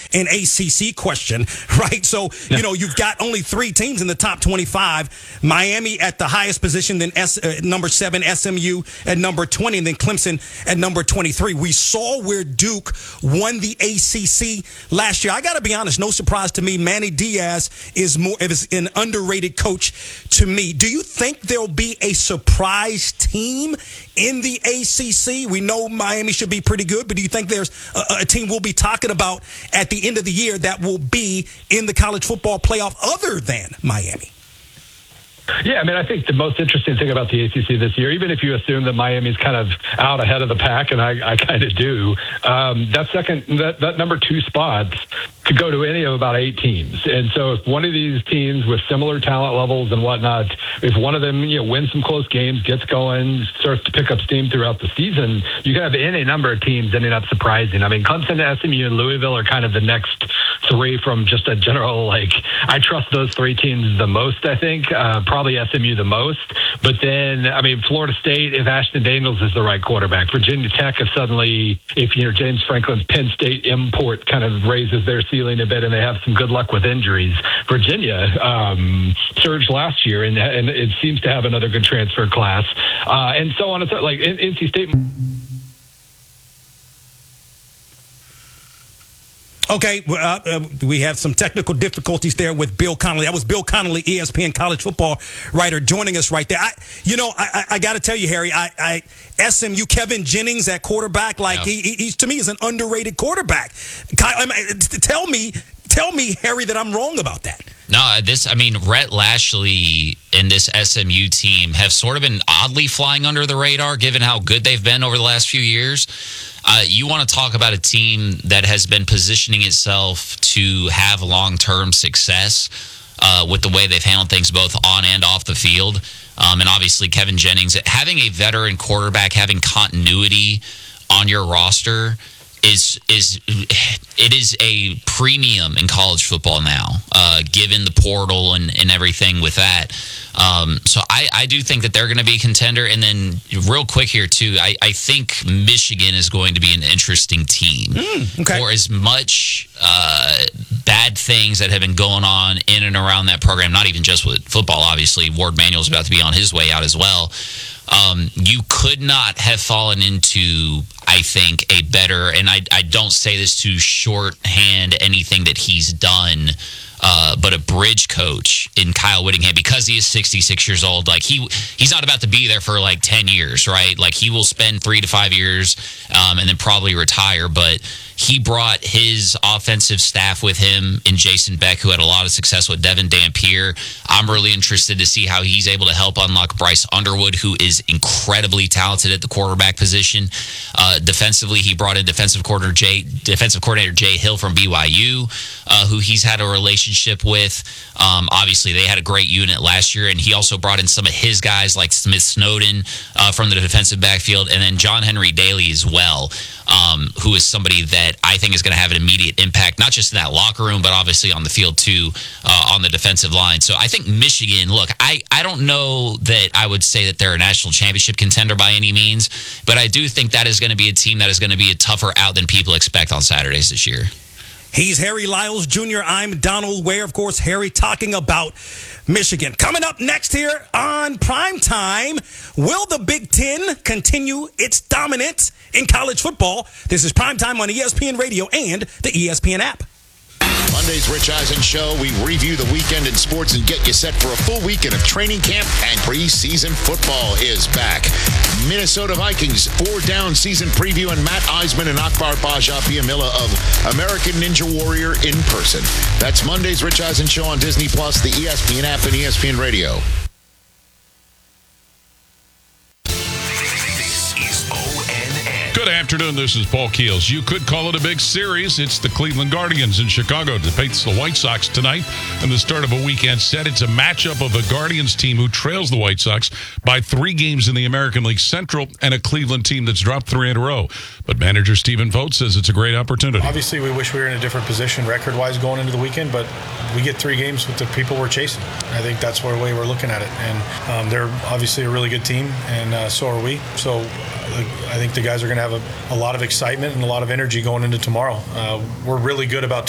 an ACC question, right? So, you've got only 3 teams in the top 25. Miami at the highest position, then number 7, SMU at number 20, and then Clemson at number 23. We saw where Duke won the ACC last year. I got to be honest, no surprise to me. Manny Diaz is an underrated coach to me. Do you think there'll be a surprise team in the ACC? We know Miami should be pretty good, but do you think there's a team we'll be talking about at the end of the year that will be in the college football playoff other than Miami? Yeah, I think the most interesting thing about the ACC this year, even if you assume that Miami's kind of out ahead of the pack, and I kind of do, that number 2 spot could go to any of about 8 teams. And so if one of these teams with similar talent levels and whatnot, if one of them wins some close games, gets going, starts to pick up steam throughout the season, you can have any number of teams ending up surprising. Clemson, SMU, and Louisville are kind of the next 3 from just a general, I trust those 3 teams the most, I think. Probably SMU the most. But then, Florida State, if Ashton Daniels is the right quarterback. Virginia Tech, if James Franklin's Penn State import kind of raises their ceiling a bit and they have some good luck with injuries. Virginia surged last year and it seems to have another good transfer class. And so on. It's like NC State. Okay, we have some technical difficulties there with Bill Connolly. That was Bill Connolly, ESPN college football writer, joining us right there. I got to tell you, Harry, SMU Kevin Jennings at quarterback, he to me is an underrated quarterback. Tell me, Harry, that I'm wrong about that. No, Rhett Lashley and this SMU team have sort of been oddly flying under the radar, given how good they've been over the last few years. You want to talk about a team that has been positioning itself to have long-term success with the way they've handled things both on and off the field. And obviously Kevin Jennings, having a veteran quarterback, having continuity on your roster is a premium in college football now, given the portal and everything with that. So I do think that they're going to be a contender. And then real quick here, too, I think Michigan is going to be an interesting team. Okay. For as much bad things that have been going on in and around that program, not even just with football, obviously. Ward Manuel's about to be on his way out as well. You could not have fallen into, I think, a better, and I don't say this to shorthand anything that he's done, but a bridge coach in Kyle Whittingham, because he is 66 years old. He's not about to be there for 10 years, right? He will spend 3 to 5 years and then probably retire, but he brought his offensive staff with him in Jason Beck, who had a lot of success with Devin Dampier. I'm really interested to see how he's able to help unlock Bryce Underwood, who is incredibly talented at the quarterback position. Defensively, he brought in defensive coordinator Jay Hill from BYU, who he's had a relationship with. Obviously, they had a great unit last year, and he also brought in some of his guys like Smith Snowden from the defensive backfield, and then John Henry Daly as well, who is somebody that I think is going to have an immediate impact, not just in that locker room, but obviously on the field too, on the defensive line. So I think Michigan, look, I don't know that I would say that they're a national championship contender by any means, but I do think that is going to be a team that is going to be a tougher out than people expect on Saturdays this year. He's Harry Lyles Jr. I'm Donald Ware. Of course, Harry talking about Michigan. Coming up next here on Primetime, will the Big Ten continue its dominance in college football? This is Primetime on ESPN Radio and the ESPN app. Monday's Rich Eisen Show. We review the weekend in sports and get you set for a full weekend of training camp, and preseason football is back. Minnesota Vikings 4-down season preview, and Matt Eisman and Akbar Baja-Biamila of American Ninja Warrior in person. That's Monday's Rich Eisen Show on Disney+, the ESPN app, and ESPN Radio. Good afternoon, this is Paul Keels. You could call it a big series. It's the Cleveland Guardians in Chicago to face the White Sox tonight and the start of a weekend set. It's a matchup of a Guardians team who trails the White Sox by 3 games in the American League Central and a Cleveland team that's dropped 3 in a row. But manager Stephen Vogt says it's a great opportunity. Obviously, we wish we were in a different position record-wise going into the weekend, but we get 3 games with the people we're chasing. I think that's the way we're looking at it. And they're obviously a really good team, and so are we. So I think the guys are going to have a lot of excitement and a lot of energy going into tomorrow. We're really good about